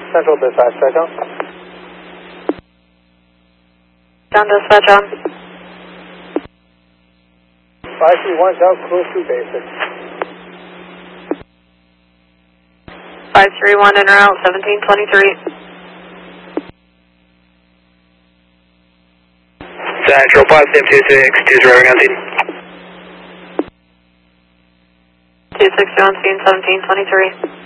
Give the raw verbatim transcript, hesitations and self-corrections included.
Central dispatch, check on. Down dispatch on. five three one, South, close to basic. five three one en route, seventeen twenty-three. Central five seven two six, two zero on scene. two six two on scene, seventeen twenty-three.